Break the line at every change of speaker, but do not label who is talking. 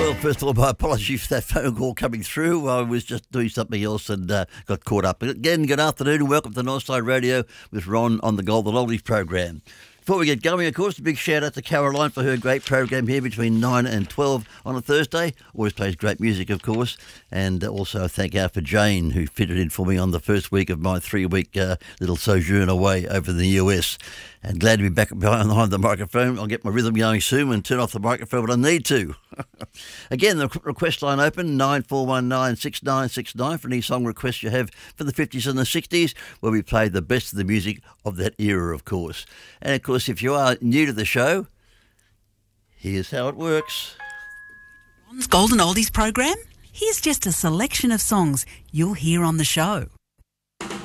Well, first of all, my apologies for that phone call coming through. I was just doing something else and got caught up. Again, good afternoon and welcome to Northside Radio with Ron on the Golden Oldies program. Before we get going, of course, a big shout out to Caroline for her great program here between 9 and 12 on a Thursday. Always plays great music, of course. And also thank out for Jane, who fitted in for me on the first week of my 3-week little sojourn away over the US. And glad to be back behind the microphone. I'll get my rhythm going soon and turn off the microphone when I need to. Again, the request line open, 94196969 for any song requests you have for the 50s and the 60s, where we play the best of the music of that era, of course. And, of course, if you are new to the show, here's how it works.
Ron's Golden Oldies program? Here's just a selection of songs you'll hear on the show.